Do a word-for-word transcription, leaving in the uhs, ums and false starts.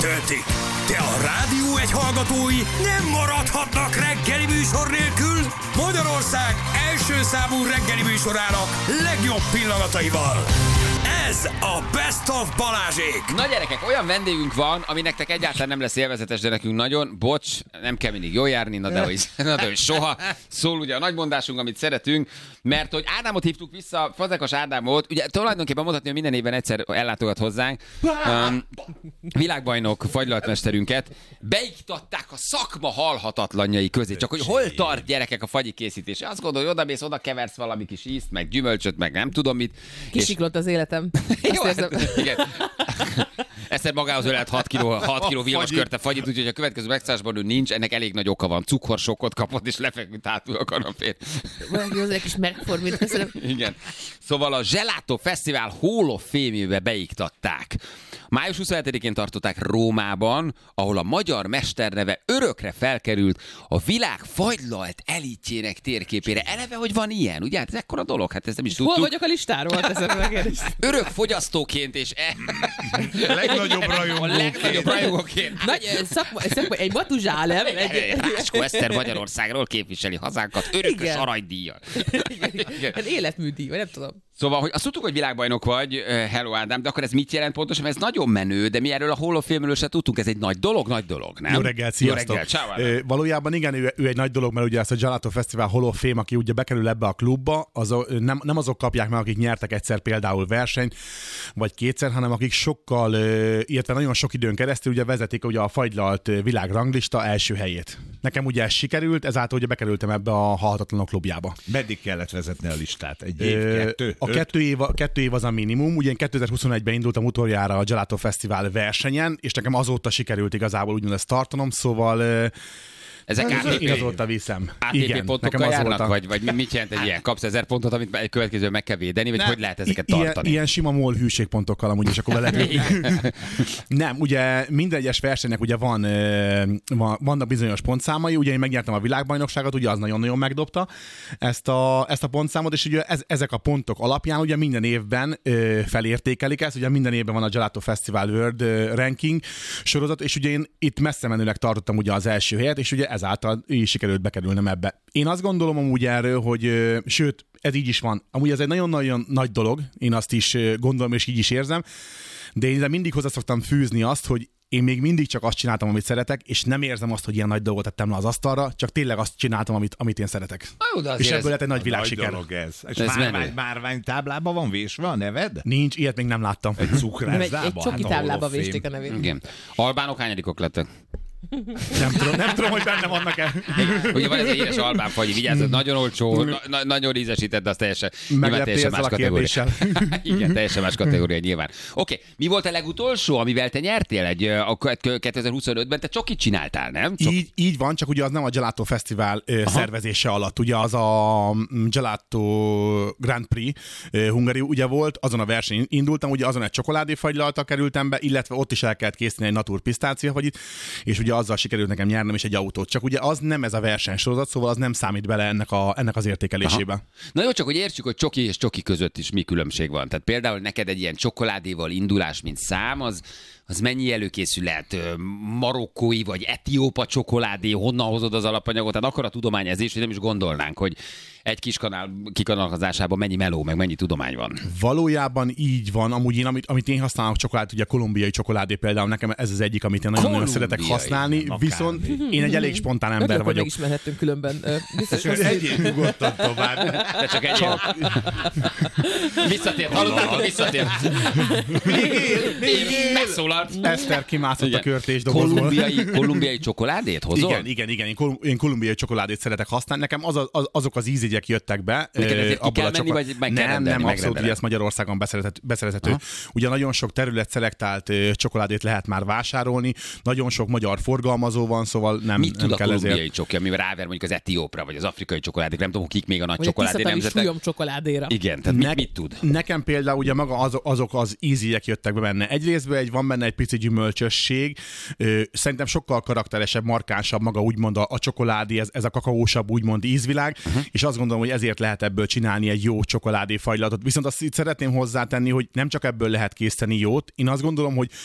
töltik. De a rádió egy hallgatói nem maradhatnak reggeli műsor nélkül. Magyarország első számú reggeli műsorának legjobb pillanataival. Ez a Best of Balázsék. Na gyerekek, olyan vendégünk van, ami nektek egyáltalán nem lesz élvezetes, de nekünk nagyon. Bocs, nem kell mindig jól járni, na de hogy, na de hogy soha. Szól ugye a nagymondásunk, amit szeretünk, mert hogy Ádámot hívtuk vissza, Fazekas Ádámot, ugye tulajdonképpen mondhatni, hogy minden évben egyszer ellátogat hozzánk. Um, világbajnok fagylaltmesterünket beiktatták a szakma halhatatlanjai közé. Csak hogy hol tart gyerekek a fagyi készítés? Azt gondolod, hogy odamész, oda keversz valami kis ízt, meg gyümölcsöt, meg nem tudom mit. Kisiklott az életem. Jó, hát, igen. Egyszer magához ölelt hat kiló villamoskörte fagyit, úgyhogy a következő megszállásban ő nincs, ennek elég nagy oka van. Cukorsokkot kapott, és lefeküdt hátul a kanapén. Valaki hozzá egy kis megformít, köszönöm. Igen. Szóval a Gelato Fesztivál Hall of Fame-ébe beiktatták. május huszonhetedikén tartották Rómában, ahol a magyar mesterneve örökre felkerült a világ fagylalt elitjének térképére. Eleve, hogy van ilyen, ugye? Hát ez ekkora dolog, hát ezt nem is tudtuk. Hol vagyok a listáról? Teszem meg. Örök fogyasztóként és... E... A legnagyobb rajongóként. A legnagyobb rajongóként. Nagy szakma, szakma, egy matuzsálem. Egy... Ráskó Eszter Magyarországról képviseli hazánkat örökös Igen. aranydíjjal. Hát életműdíj, vagy nem tudom. Szóval, hogy azt tudtuk, hogy világbajnok vagy, hello Ádám, de akkor ez mit jelent pontosan? Ez nagyon menő, de mi erről a Hall of Fame-ről se tudtunk, ez egy nagy dolog, nagy dolog, nem? Jó reggel, sziasztok! Jó reggel, ciao, Ö, valójában igen, ő, ő egy nagy dolog, mert ugye ezt a Gelato Fesztivál Hall of Fame, aki ugye bekerül ebbe a klubba, az, nem, nem azok kapják meg, akik nyertek egyszer például versenyt, vagy kétszer, hanem akik sokkal, illetve nagyon sok időn keresztül ugye vezetik ugye a fagylalt világranglista első helyét. Nekem ugye ez sikerült, ezáltal ugye bekerültem ebbe a halhatatlanok klubjába. Meddig kellett vezetni a listát? Egy év, Ö, kettő, A kettő év, kettő év az a minimum. Ugye én kétezer-huszonegyben indultam utoljára a Gelato Fesztivál versenyen, és nekem azóta sikerült igazából úgymond ezt tartanom, szóval Ezek á té pé, én azóta viszem. á té pé Igen, pontokkal nekem járnak, azóta. vagy, vagy mit jelent egy ilyen? Kapsz ezer pontot, amit egy következő meg kell védeni, vagy Nem, hogy lehet ezeket i- tartani? Ilyen, ilyen sima mol hűségpontokkal amúgy is akkor lehet. Nem, ugye minden egyes versenynek ugye van, ö, van, vannak bizonyos pontszámai, ugye én megnyertem a világbajnokságot, ugye az nagyon-nagyon megdobta ezt a, ezt a pontszámot, és ugye ez, ezek a pontok alapján ugye minden évben ö, felértékelik ezt, ugye minden évben van a Gelato Festival World ö, Ranking sorozat, és ugye én itt messze menőleg tartottam ugye az első helyet, és ugye ezáltal is sikerült bekerülnem ebbe. Én azt gondolom amúgy erről, hogy ö, sőt, ez így is van. Amúgy ez egy nagyon-nagyon nagy dolog, én azt is ö, gondolom, és így is érzem, de én mindig hozzá szoktam fűzni azt, hogy én még mindig csak azt csináltam, amit szeretek, és nem érzem azt, hogy ilyen nagy dolgot tettem le az asztalra, csak tényleg azt csináltam, amit, amit én szeretek. Jó, de És azért ebből lett egy nagy Nagy világsiker. dolog ez. És Ez menő. márvány, márvány táblában van vésve a neved? Nincs, ilyet még nem láttam. Egy Nem, egy, cukrászdába? egy csoki Hát a Hall táblába of Fame. vésték a nevét. Igen. Albánok hányadikok lettek? Nem tudom, nem tudom, hogy benne vannak-e. Ugye van ez a híres albán fagyi, vigyázzat, nagyon olcsó, na, na, nagyon ízesített, de az teljesen, nyilván Megleptél teljesen ezzel más a kategória. kérdéssel. Igen, teljesen más kategória nyilván. Oké, okay. Mi volt a legutolsó, amivel te nyertél egy a kétezer-huszonötben? Te csokit csináltál, nem? Csak... Így, így van, csak ugye az nem a Gelato Fesztivál ö, szervezése alatt. Ugye az a mm, Gelato Grand Prix ö, Hungaria ugye volt, azon a versenyen indultam, ugye azon egy csokoládéfagylaltal kerültem be, illetve ott is el kellett készíteni egy natur pisztáciafagyit, és ugye azzal sikerült nekem nyernem is egy autót. Csak ugye az nem ez a versenysorozat, szóval az nem számít bele ennek, a, ennek az értékelésébe. Aha. Na jó, csak hogy értsük, hogy csoki és csoki között is mi különbség van. Tehát például neked egy ilyen csokoládéval indulás, mint szám, az, az mennyi előkészület? Marokkói vagy etiópa csokoládé, honnan hozod az alapanyagot? Tehát akkor a tudományezés, hogy nem is gondolnánk, hogy egy kis kanál kikanalazásában mennyi meló, meg mennyi tudomány van. Valójában így van. Amúgy én, amit, amit én használok csokoládét, ugye a kolumbiai csokoládé például, nekem ez az egyik, amit én nagyon-nagyon szeretek használni, viszont én egy elég spontán ember Akkor vagyok. megismerhettünk különben. Ö, Biztos, hogy Egyéb nyugodtan tovább. De csak egy Visszatért, hallottátok? Visszatért. Megszólalt. Eszter kimászott Igen. a körtés dobozból. Kolumbiai, kolumbiai csokoládét hozol? Igen, igen, igen. Én, kolum- én kolumbiai csokoládét szeretek használni. Nekem az, az, azok az ízégyek jöttek be. Neked ezért ki abból kell a menni, csokol- vagy meg kell Nem, rendelni, nem, abszolút, megrendeled? ugye ezt Magyarországon beszerezhető. beszerezhető. Ugye nagyon sok terület szelektált ö, csokoládét lehet már vásárolni, nagyon sok magyar forgalmazó van, szóval nem, Mit nem tud a kell kolumbiai ezért. csoki, amivel ráver mondjuk az etiópra, vagy az afrikai csokoládék, nem tudom, kik még a nagy vagy a csokoládé tisztatali nemzetek. súlyom csokoládéra. Igen, tehát mit, mit tud? Nekem például ugye maga az, azok az ízélyek jöttek be benne. Egyrésztben egy, van benne egy pici gyümölcsösség, ö, szerintem sokkal karakteresebb, markánsabb maga úgymond a, a csokoládé, ez, ez a kakaósabb úgymond ízvilág, uh-huh. és azt gondolom, hogy ezért lehet ebből csinálni egy jó csokoládé fagylatot. Viszont azt itt szeretném hozzátenni, hogy nem csak ebből lehet készíteni jót, én azt gondolom, hogy